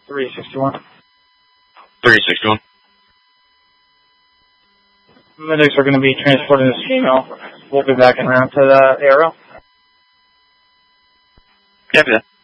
361. 361. Medics are going to be transporting this female. We'll be back around to the arrow. Copy that.